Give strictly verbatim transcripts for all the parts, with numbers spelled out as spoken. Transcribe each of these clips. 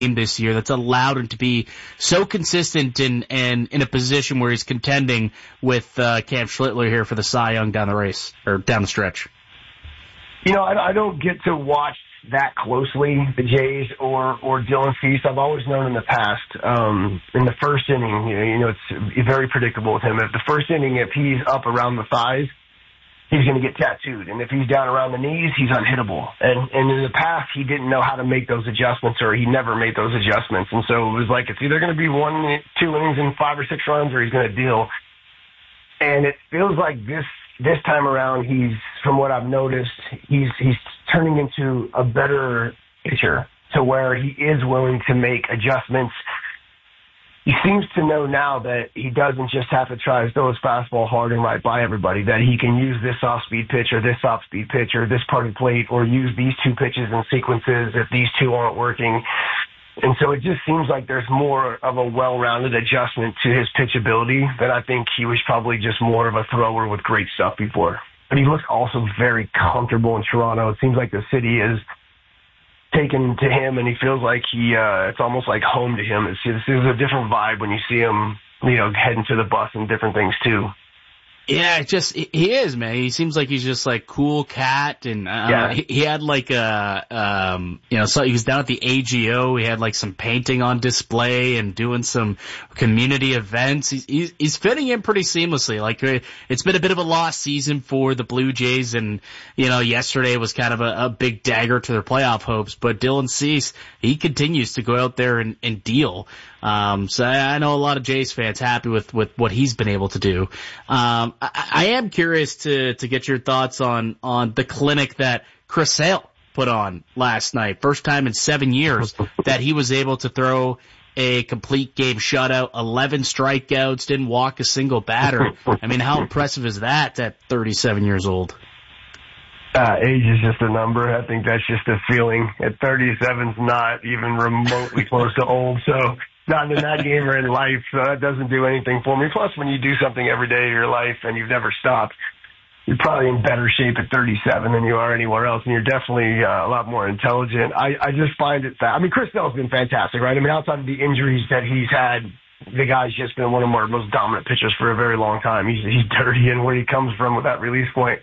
this year that's allowed him to be so consistent and in, in, in a position where he's contending with uh, Cam Schlittler here for the Cy Young down the race or down the stretch? You know, I, I don't get to watch that closely the Jays or or Dylan Cease. I've always known in the past, um, in the first inning, you know, you know, it's very predictable with him. If the first inning, if he's up around the thighs, he's going to get tattooed. And if he's down around the knees, he's unhittable. And, and in the past, he didn't know how to make those adjustments, or he never made those adjustments. And so it was like, it's either going to be one, two innings and five or six runs, or he's going to deal. And it feels like this, this time around, he's, from what I've noticed, he's, he's turning into a better pitcher to where he is willing to make adjustments. He seems to know now that he doesn't just have to try to throw his fastball hard and right by everybody, that he can use this off-speed pitch or this off-speed pitch or this part of the plate, or use these two pitches in sequences if these two aren't working. And so it just seems like there's more of a well-rounded adjustment to his pitch ability than I think he was probably just more of a thrower with great stuff before. But he looks also very comfortable in Toronto. It seems like the city is taken to him, and he feels like he, uh, it's almost like home to him. It's, it's, it's a different vibe when you see him, you know, heading to the bus and different things too. Yeah, it just, he is, man. He seems like he's just like cool cat. And, uh, yeah. he, he had like a, um, you know, so he was down at the A G O. He had like some painting on display and doing some community events. He's, he's, he's fitting in pretty seamlessly. Like, it's been a bit of a lost season for the Blue Jays. And, you know, yesterday was kind of a, a big dagger to their playoff hopes. But Dylan Cease, he continues to go out there and, and deal. Um, so I know a lot of Jays fans happy with, with what he's been able to do. Um, I, I am curious to, to get your thoughts on, on the clinic that Chris Sale put on last night. First time in seven years that he was able to throw a complete game shutout, eleven strikeouts, didn't walk a single batter. I mean, how impressive is that at thirty-seven years old? Uh, age is just a number. I think that's just a feeling. At thirty-seven's not even remotely close to old, so not in that game or in life, so that doesn't do anything for me. Plus, when you do something every day of your life and you've never stopped, you're probably in better shape at thirty-seven than you are anywhere else, and you're definitely uh, a lot more intelligent. I, I just find it fa- I mean, Chris Sale's been fantastic, right? I mean, outside of the injuries that he's had, the guy's just been one of our most dominant pitchers for a very long time. He's, he's dirty, and where he comes from with that release point,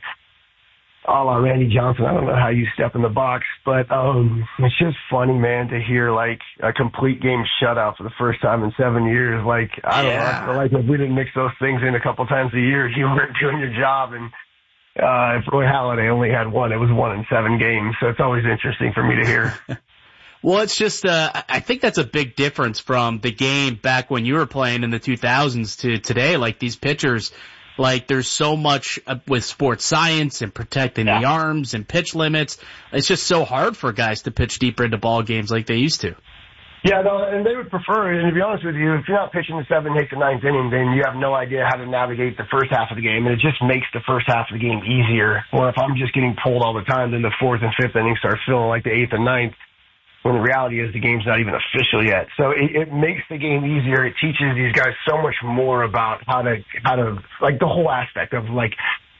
a la Randy Johnson. I don't know how you step in the box, but um, it's just funny, man, to hear like a complete game shutout for the first time in seven years. Like, I don't yeah. know, I feel like if we didn't mix those things in a couple times a year, you weren't doing your job. And uh, if Roy Halladay only had one, it was one in seven games. So it's always interesting for me to hear. Well, it's just, uh, I think that's a big difference from the game back when you were playing in the two thousands to today. Like, these pitchers, like, there's so much with sports science and protecting yeah. the arms and pitch limits. It's just so hard for guys to pitch deeper into ball games like they used to. Yeah, no, and they would prefer, and to be honest with you, if you're not pitching the seventh, eighth, or ninth inning, then you have no idea how to navigate the first half of the game, and it just makes the first half of the game easier. Or if I'm just getting pulled all the time, then the fourth and fifth inning starts feeling like the eighth and ninth, when the reality is the game's not even official yet. So it, it makes the game easier. It teaches these guys so much more about how to, how to, like, the whole aspect of, like,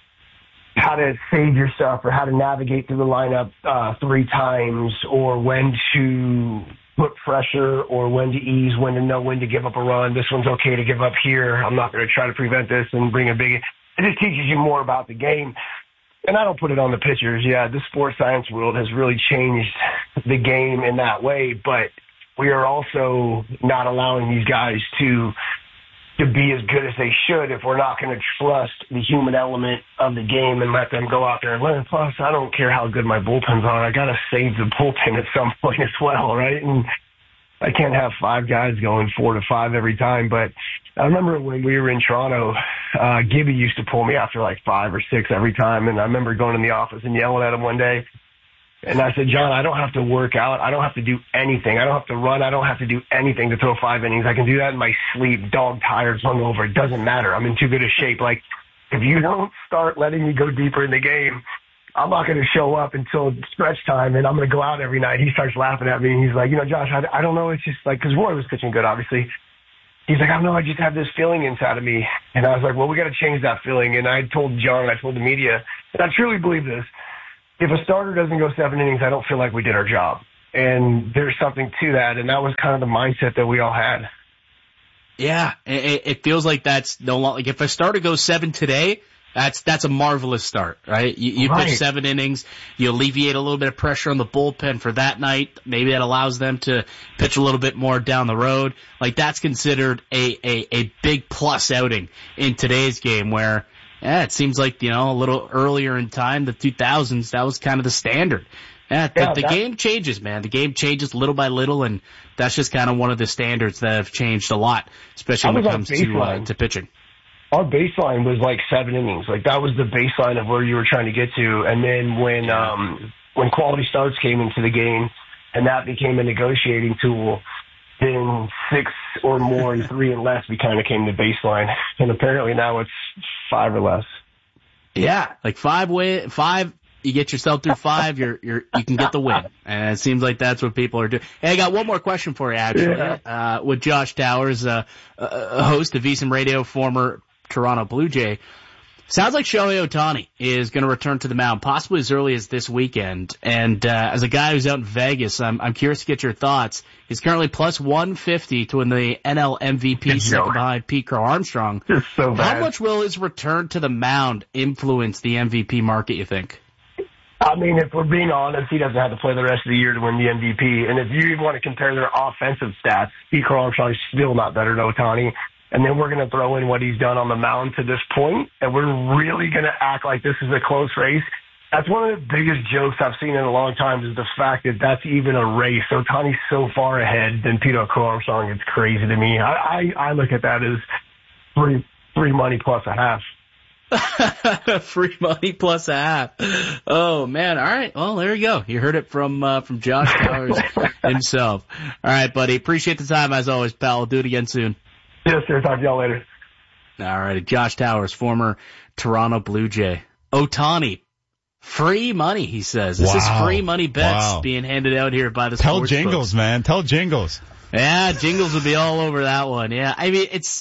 how to save yourself or how to navigate through the lineup uh, three times, or when to put pressure, or when to ease, when to know when to give up a run. This one's okay to give up here. I'm not going to try to prevent this and bring a big... It just teaches you more about the game. And I don't put it on the pitchers. Yeah, the sports science world has really changed the game in that way, but we are also not allowing these guys to to be as good as they should if we're not going to trust the human element of the game and let them go out there and learn. Plus, I don't care how good my bullpens are. I got to save the bullpen at some point as well, right? And I can't have five guys going four to five every time. But I remember when we were in Toronto, uh, Gibby used to pull me after like five or six every time. And I remember going in the office and yelling at him one day. And I said, John, I don't have to work out. I don't have to do anything. I don't have to run. I don't have to do anything to throw five innings. I can do that in my sleep, dog tired, hungover. It doesn't matter. I'm in too good a shape. Like, if you don't start letting me go deeper in the game, I'm not going to show up until stretch time, and I'm going to go out every night. He starts laughing at me, and he's like, you know, Josh, I, I don't know. It's just like, because Roy was pitching good, obviously. He's like, I don't know. I just have this feeling inside of me. And I was like, well, we got to change that feeling. And I told John, I told the media, and I truly believe this. If a starter doesn't go seven innings, I don't feel like we did our job. and there's something to that, and that was kind of the mindset that we all had. Yeah, it, it feels like that's no longer, like if a starter goes seven today, that's, that's a marvelous start, right? You, you Right. pitch seven innings, you alleviate a little bit of pressure on the bullpen for that night. Maybe that allows them to pitch a little bit more down the road. Like that's considered a, a, a big plus outing in today's game where, yeah, it seems like, you know, a little earlier in time, the two thousands, that was kind of the standard. Yeah, the, Yeah, the that- game changes, man. The game changes little by little, and that's just kind of one of the standards that have changed a lot, especially That when it was our comes to, uh, baseline. to pitching. Our baseline was like seven innings. Like that was the baseline of where you were trying to get to. And then when, um, when quality starts came into the game and that became a negotiating tool, then six or more and three and less kind of came the baseline. And apparently now it's five or less. Yeah, like five way, five, you get yourself through five, you're, you're, you can get the win. And it seems like that's what people are doing. Hey, I got one more question for you, actually. Yeah. Uh, with Josh Towers, uh, a host of V S I N Radio, former Toronto Blue Jay. Sounds like Shohei Ohtani is going to return to the mound, possibly as early as this weekend. And uh, as a guy who's out in Vegas, I'm, I'm curious to get your thoughts. He's currently plus one fifty to win the N L M V P, second behind Pete Crow Armstrong. It's so bad. How much will his return to the mound influence the M V P market, you think? I mean, if we're being honest, he doesn't have to play the rest of the year to win the M V P. And if you even want to compare their offensive stats, Pete Crow Armstrong is still not better than Ohtani. And then we're going to throw in what he's done on the mound to this point, and we're really going to act like this is a close race. That's one of the biggest jokes I've seen in a long time is the fact that that's even a race. Ohtani's so far ahead than Pete Crow Armstrong. It's crazy to me. I, I, I look at that as free, free money plus a half. Free money plus a half. Oh man. All right. Well, there you go. You heard it from, uh, from Josh Towers himself. All right, buddy. Appreciate the time as always, pal. We'll do it again soon. Yes, sir. Talk to y'all later. All right. Josh Towers, former Toronto Blue Jay. Ohtani. Free money, he says. This Wow. is free money bets Wow. being handed out here by the Tell sports Jingles, books. man. Tell Jingles. Yeah, Jingles will be all over that one. Yeah. I mean, it's,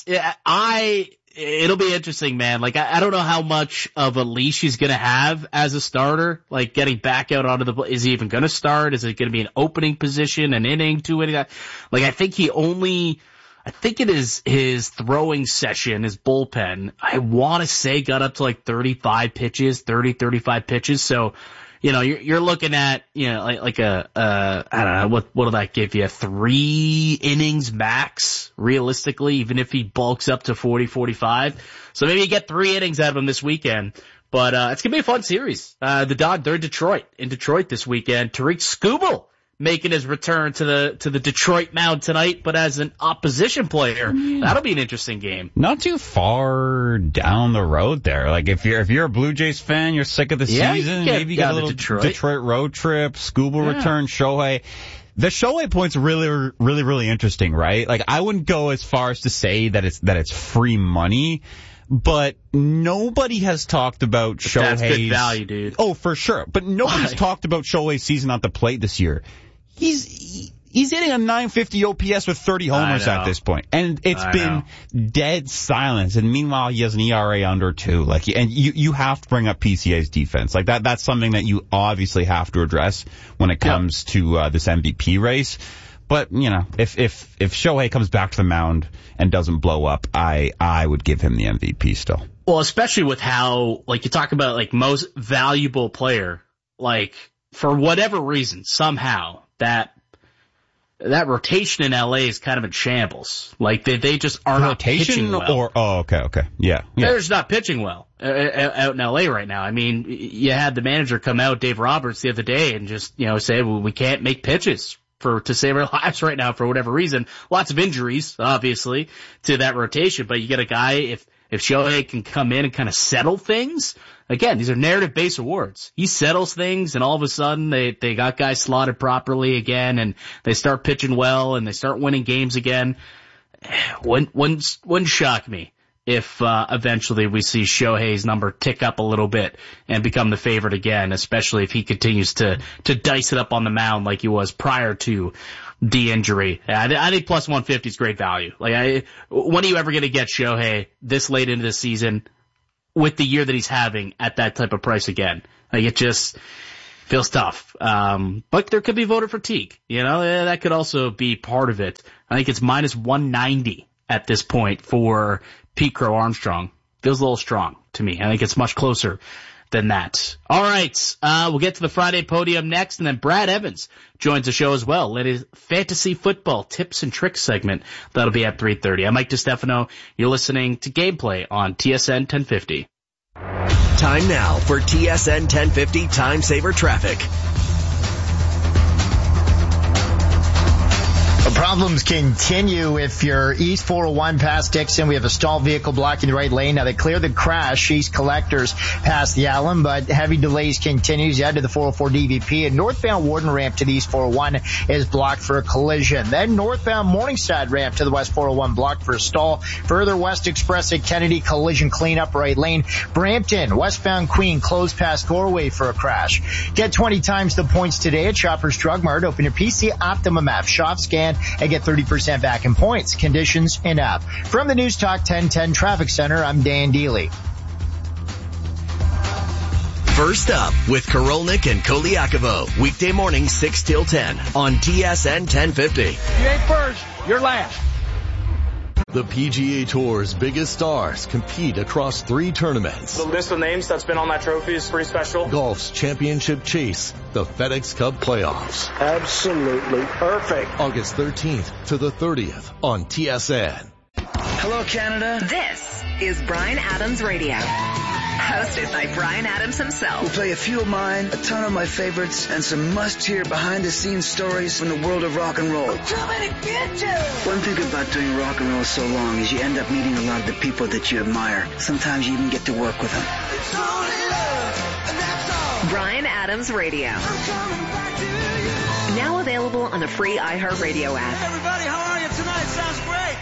I, it'll be interesting, man. Like, I, I don't know how much of a leash he's going to have as a starter. Like, getting back out onto the, is he even going to start? Is it going to be an opening position, an inning, two innings? Like, I think he only, I think it is his throwing session, his bullpen, I want to say got up to like thirty-five pitches, thirty, thirty-five pitches. So, you know, you're, you're looking at, you know, like, like a, uh, I don't know, what, what'll that give you? Three innings max, realistically, even if he bulks up to forty, forty-five. So maybe you get three innings out of him this weekend. But, uh, it's gonna be a fun series. Uh, the Dog, they're in Detroit, in Detroit this weekend. Tariq Skubal making his return to the, to the Detroit mound tonight, but as an opposition player, that'll be an interesting game. Not too far down the road there. Like if you're if you're a Blue Jays fan, you're sick of the Yeah, you season. can get Maybe you got down a to little Detroit. Detroit road trip, Skubal Yeah. return, Shohei. The Shohei point's really, really, really interesting, right? Like I wouldn't go as far as to say that it's that it's free money, but nobody has talked about Shohei's That's good value, dude. Oh, for sure. But nobody's Why? talked about Shohei's season at the plate this year. He's he, he's hitting a nine fifty O P S with thirty homers I at know. this point, and it's I been dead silence. And meanwhile, he has an E R A under two. Like, and you you have to bring up P C A's defense. Like that that's something that you obviously have to address when it comes to uh, this M V P race. But you know, if if if Shohei comes back to the mound and doesn't blow up, I I would give him the M V P still. Well, especially with how, like, you talk about, like, most valuable player, like, for whatever reason, somehow, that, that rotation in L A is kind of in shambles. Like, they, they just are not pitching Rotation well. or oh okay okay yeah yeah. They're just not pitching well uh, uh, out in L A right now. I mean, you had the manager come out, Dave Roberts, the other day and just, you know, say, well, we can't make pitches for, to save our lives right now for whatever reason. Lots of injuries, obviously, to that rotation, but you get a guy, if, if Shohei can come in and kind of settle things, again, these are narrative-based awards. He settles things, and all of a sudden, they, they got guys slotted properly again, and they start pitching well, and they start winning games again. Wouldn't, wouldn't, wouldn't shock me if, uh, eventually we see Shohei's number tick up a little bit and become the favorite again, especially if he continues to, to dice it up on the mound like he was prior to the injury. I, I think plus one fifty is great value. Like, I, when are you ever going to get Shohei this late into the season with the year that he's having at that type of price again? Like, it just, feels tough. Um, but there could be voter fatigue. You know, that could also be part of it. I think it's minus one ninety at this point for Pete Crow Armstrong. Feels a little strong to me. I think it's much closer than that. All right. Uh, we'll get to the Friday podium next, and then Brad Evans joins the show as well. It is fantasy football tips and tricks segment. That'll be at three thirty. I'm Mike DiStefano. You're listening to Gameplay on T S N ten fifty. Time now for T S N ten fifty Time Saver Traffic. The problems continue if you're East four oh one past Dixon. We have a stalled vehicle blocking the right lane. Now they cleared the crash, East Collectors past the Allen, but heavy delays continues. You head to the four oh four D V P, and northbound Warden ramp to the East four oh one is blocked for a collision. Then northbound Morningside ramp to the West four oh one blocked for a stall. Further west Express at Kennedy, collision cleanup right lane. Brampton, westbound Queen closed past Gorway for a crash. Get twenty times the points today at Shoppers Drug Mart. Open your P C Optimum app, shop, scan, and get thirty percent back in points. Conditions in app. From the News Talk ten ten Traffic Center, I'm Dan Deely. First up with Korolnik and Koliakovo. Weekday morning six till ten on T S N ten fifty. You ain't first, you're last. The P G A Tour's biggest stars compete across three tournaments. The list of names that's been on that trophy is pretty special. Golf's championship chase, the FedEx Cup playoffs. Absolutely perfect. August thirteenth to the thirtieth on T S N. Hello, Canada. This is Bryan Adams Radio. Hosted by Bryan Adams himself. We'll play a few of mine, a ton of my favorites, and some must-hear behind-the-scenes stories from the world of rock and roll. I'm coming to get you! One thing about doing rock and roll so long is you end up meeting a lot of the people that you admire. Sometimes you even get to work with them. It's only love, and that's all. Bryan Adams Radio. I'm coming back to you. Now available on the free iHeartRadio app. Hey everybody, how are you tonight? Sounds great.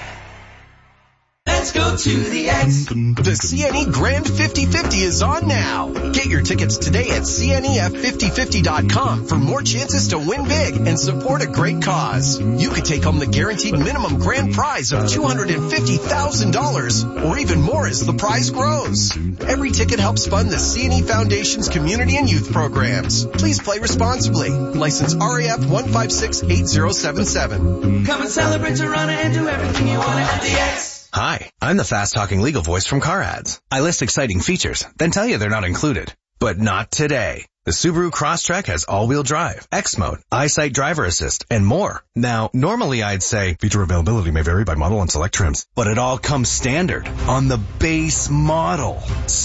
Let's go to the X. The C N E Grand fifty fifty is on now. Get your tickets today at C N E F fifty fifty dot com for more chances to win big and support a great cause. You could take home the guaranteed minimum grand prize of two hundred fifty thousand dollars or even more as the prize grows. Every ticket helps fund the C N E Foundation's community and youth programs. Please play responsibly. License R A F one five six eight zero seven seven. Come and celebrate your runner and do everything you want at the X. Hi, I'm the fast-talking legal voice from Car Ads. I list exciting features, then tell you they're not included. But not today. The Subaru Crosstrek has all-wheel drive, X mode, EyeSight driver assist, and more. Now, normally I'd say feature availability may vary by model and select trims, but it all comes standard on the base model.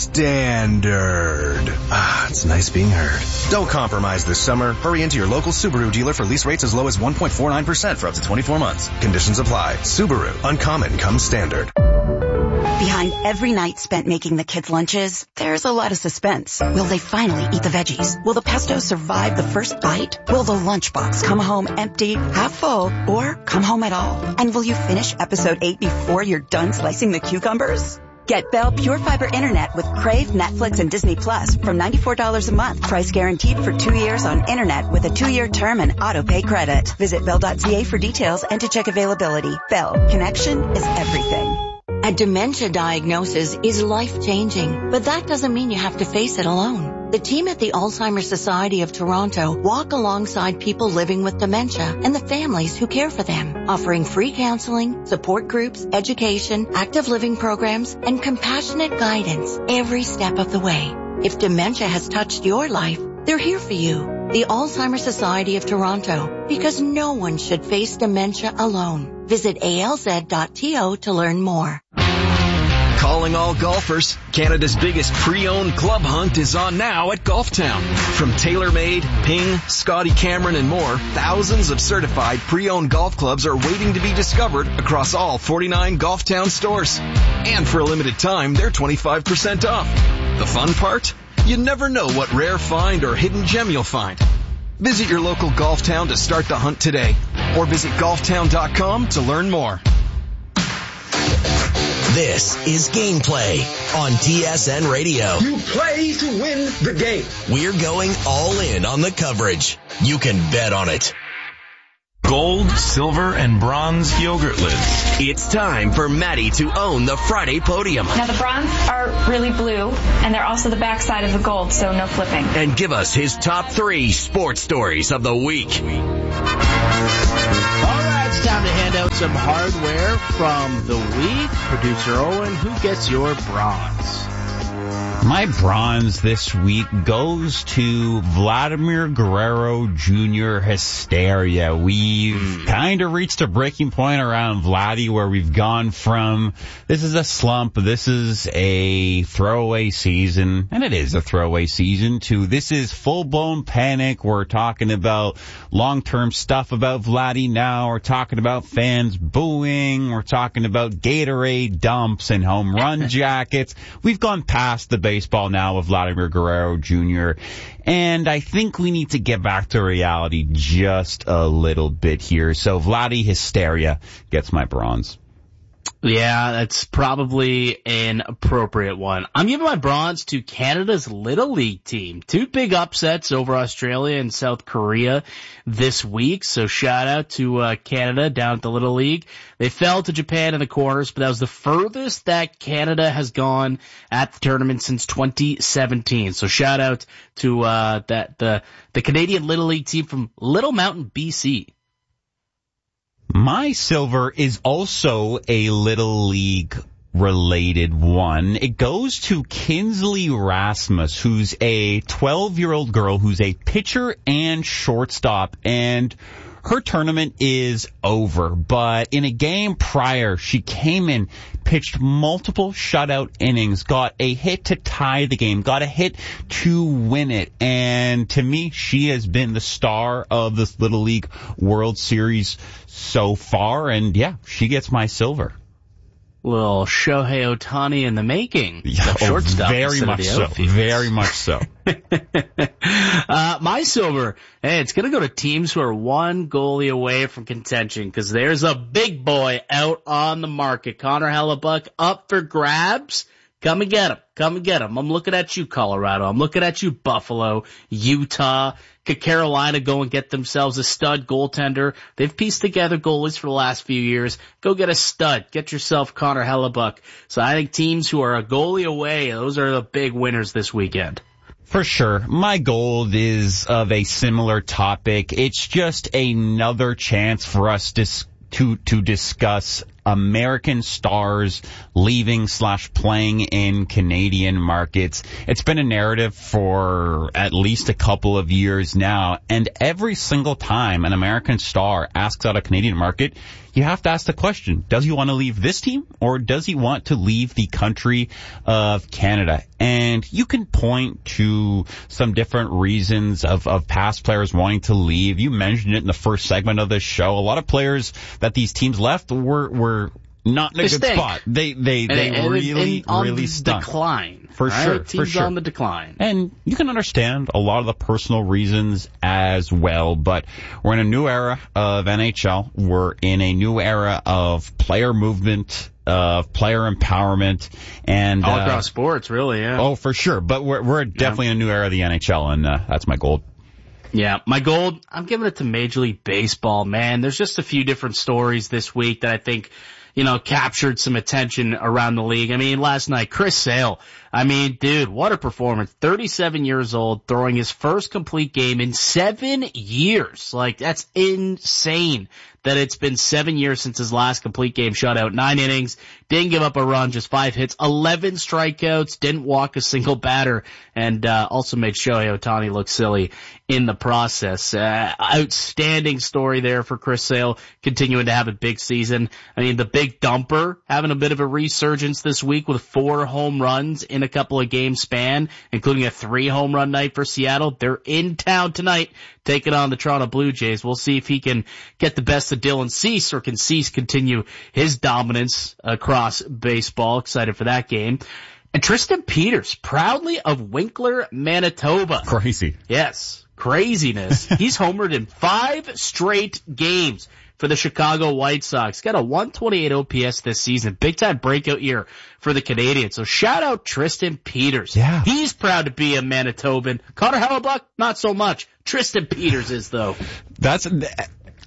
Standard. Ah, it's nice being heard. Don't compromise this summer. Hurry into your local Subaru dealer for lease rates as low as one point four nine percent for up to twenty-four months. Conditions apply. Subaru. Uncommon comes standard. Behind every night spent making the kids' lunches, there's a lot of suspense. Will they finally eat the veggies? Will the pesto survive the first bite? Will the lunchbox come home empty, half full, or come home at all? And will you finish episode eight before you're done slicing the cucumbers? Get Bell Pure Fiber Internet with Crave, Netflix, and Disney Plus from ninety-four dollars a month. Price guaranteed for two years on Internet with a two-year term and auto-pay credit. Visit bell dot c a for details and to check availability. Bell. Connection is everything. A dementia diagnosis is life-changing, but that doesn't mean you have to face it alone. The team at the Alzheimer's Society of Toronto walk alongside people living with dementia and the families who care for them, offering free counseling, support groups, education, active living programs, and compassionate guidance every step of the way. If dementia has touched your life, they're here for you. The Alzheimer's Society of Toronto, because no one should face dementia alone. Visit A L Z dot T O to learn more. Calling all golfers, Canada's biggest pre-owned club hunt is on now at Golf Town. From TaylorMade, Ping, Scotty Cameron, and more, thousands of certified pre-owned golf clubs are waiting to be discovered across all forty-nine Golf Town stores. And for a limited time, they're twenty-five percent off. The fun part? You never know what rare find or hidden gem you'll find. Visit your local Golf Town to start the hunt today, or visit golf town dot com to learn more. This is Gameplay on T S N Radio. You play to win the game. We're going all in on the coverage. You can bet on it. gold, silver, and bronze yogurt lids. It's time for Maddie to own the Friday podium. Now the bronze are really blue, and they're also the backside of the gold, so no flipping. And give us his top three sports stories of the week. All right, it's time to hand out some hardware from the week. Producer Owen, who gets your bronze? My bronze this week goes to Vladimir Guerrero Junior Hysteria. We've mm. kind of reached a breaking point around Vladdy where we've gone from this is a slump, this is a throwaway season, and it is a throwaway season, to this is full-blown panic. We're talking about long-term stuff about Vladdy now. We're talking about fans booing. We're talking about Gatorade dumps and home run jackets. We've gone past the baseball now with Vladimir Guerrero Junior And I think we need to get back to reality just a little bit here. So Vladdy Hysteria gets my bronze. Yeah, that's probably an appropriate one. I'm giving my bronze to Canada's Little League team. Two big upsets over Australia and South Korea this week. So shout out to uh, Canada down at the Little League. They fell to Japan in the quarters, but that was the furthest that Canada has gone at the tournament since twenty seventeen. So shout out to uh, that the the Canadian Little League team from Little Mountain, B C. My silver is also a Little League related one. It goes to Kinsley Rasmus, who's a twelve-year-old girl who's a pitcher and shortstop, and her tournament is over. But in a game prior, she came in, pitched multiple shutout innings, got a hit to tie the game, got a hit to win it. And to me, she has been the star of this Little League World Series so far. And yeah, she gets my silver. Little Shohei Ohtani in the making. Yeah, oh, shortstop. Very much so. Very much so. uh, my silver, hey, it's going to go to teams who are one goalie away from contention, because there's a big boy out on the market. Connor Hellebuyck up for grabs. Come and get him. Come and get him. I'm looking at you, Colorado. I'm looking at you, Buffalo, Utah. Could Carolina go and get themselves a stud goaltender? They've pieced together goalies for the last few years. Go get a stud. Get yourself Connor Hellebuyck. So I think teams who are a goalie away, those are the big winners this weekend. For sure. My gold is of a similar topic. It's just another chance for us to to to discuss American stars leaving slash playing in Canadian markets. It's been a narrative for at least a couple of years now, and every single time an American star asks out a Canadian market, you have to ask the question, does he want to leave this team, or does he want to leave the country of Canada? And you can point to some different reasons of, of past players wanting to leave. You mentioned it in the first segment of this show. A lot of players that these teams left were, were not in a they good stink. spot. They, they, they and, and, really, and on really the stunk. decline. For right? sure, Teams for sure. on the decline. And you can understand a lot of the personal reasons as well, but we're in a new era of N H L. We're in a new era of player movement, of player empowerment, and all uh, across sports, really, yeah. Oh, for sure. But we're we're definitely yeah. in a new era of the N H L, and uh, that's my gold. Yeah, my gold, I'm giving it to Major League Baseball, man. There's just a few different stories this week that I think, you know, captured some attention around the league. I mean, last night, Chris Sale, I mean, dude, what a performance. thirty-seven years old, throwing his first complete game in seven years. Like, that's insane that it's been seven years since his last complete game shutout. Nine innings, didn't give up a run, just five hits, eleven strikeouts, didn't walk a single batter, and uh, also made Shohei Ohtani look silly in the process. Uh, outstanding story there for Chris Sale, continuing to have a big season. I mean, the big dumper having a bit of a resurgence this week with four home runs in a couple of game span, including a three home run night for Seattle. They're in town tonight, taking on the Toronto Blue Jays. We'll see if he can get the best of Dylan Cease, or can Cease continue his dominance across baseball. Excited for that game. And Tristan Peters, proudly of Winkler, Manitoba. Crazy. Yes, craziness. He's homered in five straight games for the Chicago White Sox. Got a one twenty-eight O P S this season. Big time breakout year for the Canadians. So shout out Tristan Peters. Yeah. He's proud to be a Manitoban. Connor Hellebuyck, not so much. Tristan Peters is, though. That's,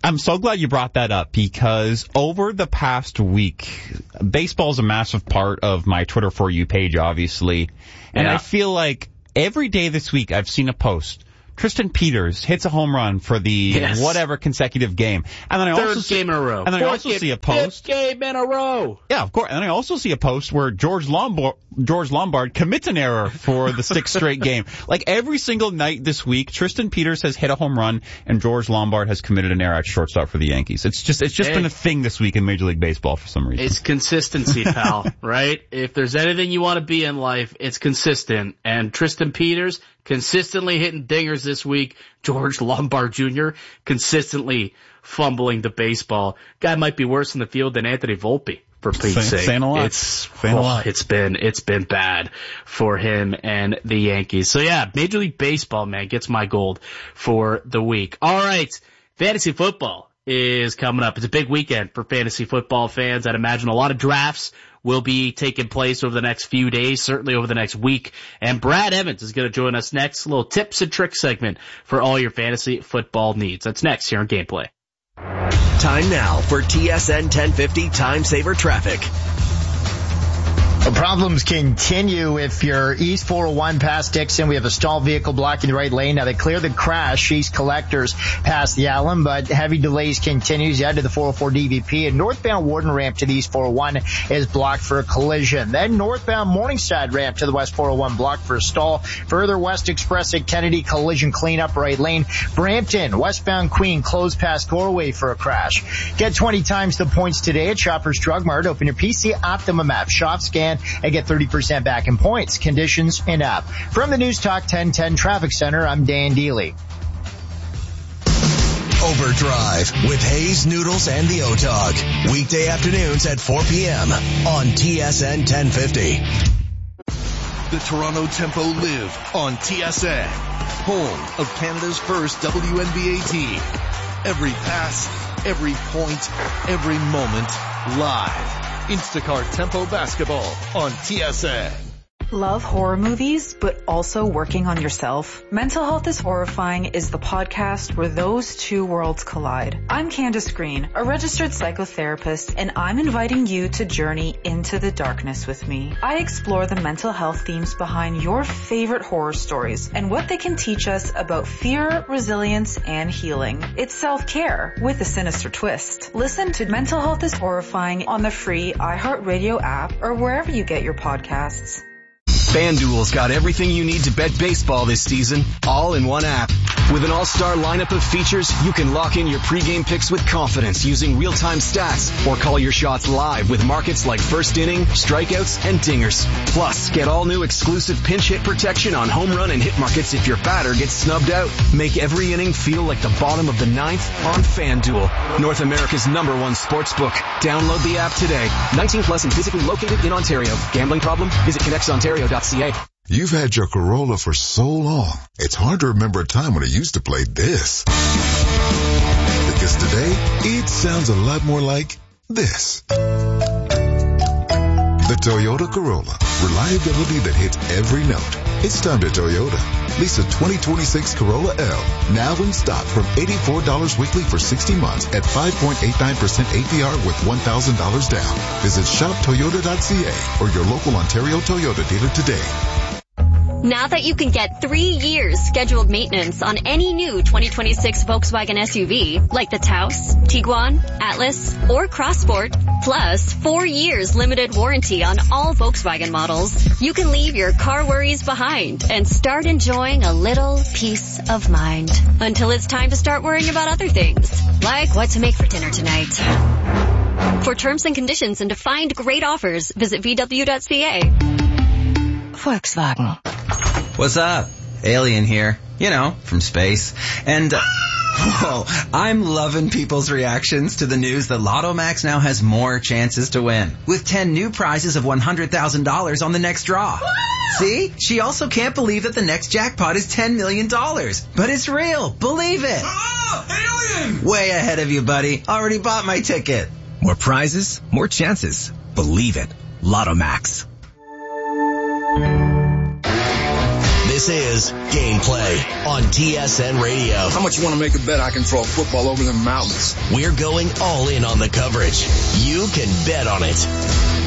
I'm so glad you brought that up because over the past week, baseball is a massive part of my Twitter For You page, obviously. And yeah. I feel like every day this week I've seen a post. Tristan Peters hits a home run for the yes. whatever consecutive game. And then I Third also see, game in a row. And then Fourth I also game, see a post. Fifth game in a row. Yeah, of course. And then I also see a post where George Lombard, George Lombard commits an error for the sixth straight game. Like every single night this week, Tristan Peters has hit a home run and George Lombard has committed an error at shortstop for the Yankees. It's just, it's just hey, been a thing this week in Major League Baseball for some reason. It's consistency, pal, right? If there's anything you want to be in life, it's consistent. And Tristan Peters, consistently hitting dingers this week. George Lombard Junior consistently fumbling the baseball. Guy might be worse in the field than Anthony Volpe, for Pete's Say, sake. Saying a lot. It's, saying oh, a lot. It's been, it's been bad for him and the Yankees. So yeah, Major League Baseball, man, gets my gold for the week. All right. Fantasy football is coming up. It's a big weekend for fantasy football fans. I'd imagine a lot of drafts will be taking place over the next few days, certainly over the next week. And Brad Evans is going to join us next. A little tips and tricks segment for all your fantasy football needs. That's next here on Gameplay. Time now for T S N ten fifty Time Saver Traffic. The problems continue if you're East four oh one past Dixon. We have a stalled vehicle blocking the right lane. Now they clear the crash, East Collectors past the Allen, but heavy delays continues. You head to the four oh four D V P, and northbound Warden ramp to the East four oh one is blocked for a collision. Then northbound Morningside ramp to the West four oh one blocked for a stall. Further West Express at Kennedy, collision cleanup right lane. Brampton, westbound Queen closed past Gorway for a crash. Get twenty times the points today at Shoppers Drug Mart. Open your P C Optimum app, shop, scan, and get thirty percent back in points, conditions, and app. From the News Talk ten ten Traffic Center, I'm Dan Deely. Overdrive with Hayes, Noodles, and the O-Dog. Weekday afternoons at four p.m. on T S N ten fifty. The Toronto Tempo live on T S N, home of Canada's first W N B A team. Every pass, every point, every moment, live. Instacart Tempo Basketball on T S N. Love horror movies, but also working on yourself? Mental Health is Horrifying is the podcast where those two worlds collide. I'm Candace Green, a registered psychotherapist, and I'm inviting you to journey into the darkness with me. I explore the mental health themes behind your favorite horror stories and what they can teach us about fear, resilience, and healing. It's self-care with a sinister twist. Listen to Mental Health is Horrifying on the free iHeartRadio app or wherever you get your podcasts. FanDuel's got everything you need to bet baseball this season, all in one app. With an all-star lineup of features, you can lock in your pregame picks with confidence using real-time stats or call your shots live with markets like first inning, strikeouts, and dingers. Plus, get all new exclusive pinch hit protection on home run and hit markets if your batter gets snubbed out. Make every inning feel like the bottom of the ninth on FanDuel, North America's number one sports book. Download the app today. nineteen plus and physically located in Ontario. Gambling problem? Visit connects ontario dot c a. You've had your Corolla for so long, it's hard to remember a time when it used to play this. Because today, it sounds a lot more like this. The Toyota Corolla. Reliability that hits every note. It's time to Toyota. Lease a twenty twenty-six Corolla L. Now in stock from eighty-four dollars weekly for sixty months at five point eight nine percent A P R with one thousand dollars down. Visit shop toyota dot c a or your local Ontario Toyota dealer today. Now that you can get three years scheduled maintenance on any new twenty twenty-six Volkswagen S U V, like the Taos, Tiguan, Atlas, or Crossport, plus four years limited warranty on all Volkswagen models, you can leave your car worries behind and start enjoying a little peace of mind. Until it's time to start worrying about other things, like what to make for dinner tonight. For terms and conditions and to find great offers, visit v w dot c a. Volkswagen. What's up? Alien here. You know, from space. And, uh, whoa, I'm loving people's reactions to the news that Lotto Max now has more chances to win. With ten new prizes of one hundred thousand dollars on the next draw. See? She also can't believe that the next jackpot is ten million dollars. But it's real. Believe it. Oh, alien! Way ahead of you, buddy. Already bought my ticket. More prizes, more chances. Believe it. Lotto Max. This is Gameplay on T S N Radio. How much you want to make a bet I can throw a football over the mountains? We're going all in on the coverage. You can bet on it.